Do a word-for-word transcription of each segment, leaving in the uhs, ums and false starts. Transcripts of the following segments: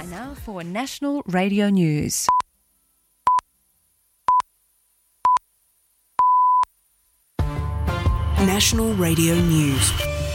And now for National Radio News. National Radio News.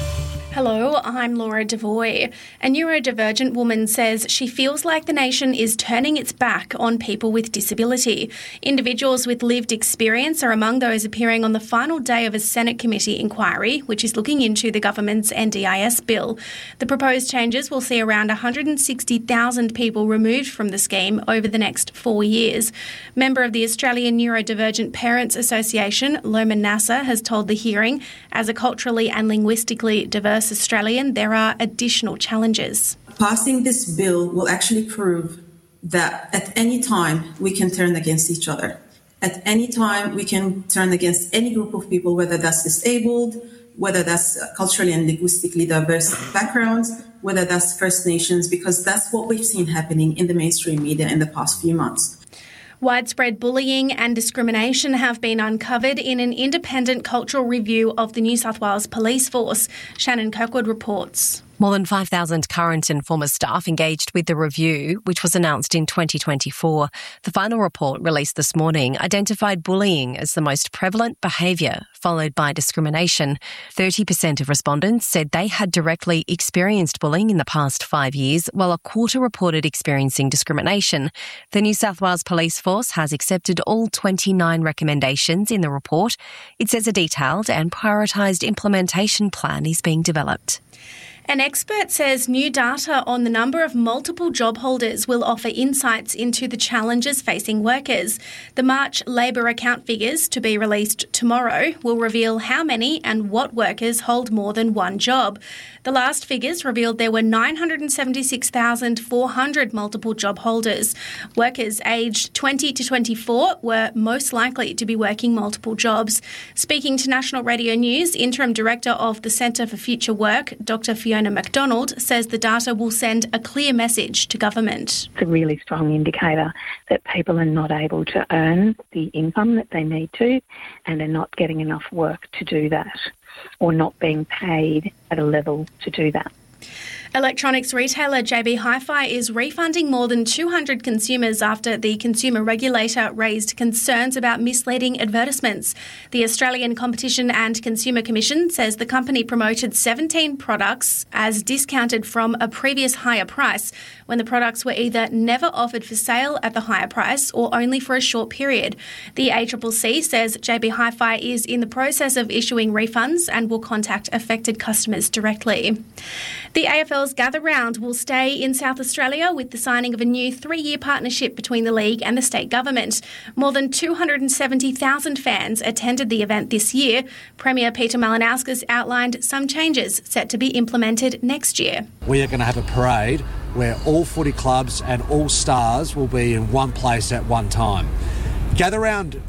Hello, I'm Laura Devoy. A neurodivergent woman says she feels like the nation is turning its back on people with disability. Individuals with lived experience are among those appearing on the final day of a Senate committee inquiry, which is looking into the government's N D I S bill. The proposed changes will see around one hundred sixty thousand people removed from the scheme over the next four years. Member of the Australian Neurodivergent Parents Association, Loman Nasser, has told the hearing, as a culturally and linguistically diverse Australian, there are additional challenges. Passing this bill will actually prove that at any time we can turn against each other. At any time we can turn against any group of people, whether that's disabled, whether that's culturally and linguistically diverse backgrounds, whether that's First Nations, because that's what we've seen happening in the mainstream media in the past few months. Widespread bullying and discrimination have been uncovered in an independent cultural review of the New South Wales Police Force. Shannon Kirkwood reports. More than five thousand current and former staff engaged with the review, which was announced in twenty twenty-four. The final report, released this morning, identified bullying as the most prevalent behaviour, followed by discrimination. thirty percent of respondents said they had directly experienced bullying in the past five years, while a quarter reported experiencing discrimination. The New South Wales Police Force has accepted all twenty-nine recommendations in the report. It says a detailed and prioritised implementation plan is being developed. An expert says new data on the number of multiple job holders will offer insights into the challenges facing workers. The March labour account figures, to be released tomorrow, will reveal how many and what workers hold more than one job. The last figures revealed there were nine hundred seventy-six thousand four hundred multiple job holders. Workers aged twenty to twenty-four were most likely to be working multiple jobs. Speaking to National Radio News, Interim Director of the Centre for Future Work, Doctor Fiona McDonald, says the data will send a clear message to government. It's a really strong indicator that people are not able to earn the income that they need to, and they're not getting enough work to do that, or not being paid at a level to do that. Electronics retailer J B Hi-Fi is refunding more than two hundred consumers after the consumer regulator raised concerns about misleading advertisements. The Australian Competition and Consumer Commission says the company promoted seventeen products as discounted from a previous higher price when the products were either never offered for sale at the higher price or only for a short period. The A C C C says J B Hi-Fi is in the process of issuing refunds and will contact affected customers directly. The A F L's Gather Round will stay in South Australia with the signing of a new three-year partnership between the league and the state government. More than two hundred seventy thousand fans attended the event this year. Premier Peter Malinauskas outlined some changes set to be implemented next year. We are going to have a parade where all footy clubs and all stars will be in one place at one time. Gather Round,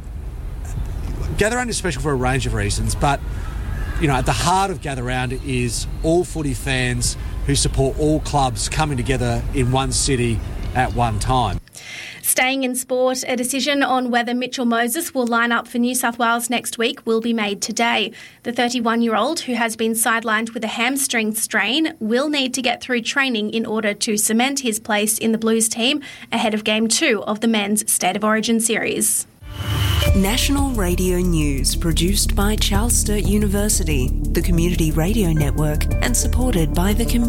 Gather Round is special for a range of reasons, but you know, at the heart of Gather Round is all footy fans who support all clubs coming together in one city at one time. Staying in sport, a decision on whether Mitchell Moses will line up for New South Wales next week will be made today. The thirty-one-year-old, who has been sidelined with a hamstring strain, will need to get through training in order to cement his place in the Blues team ahead of Game two of the Men's State of Origin series. National Radio News, produced by Charles Sturt University, the Community Radio Network, and supported by the community.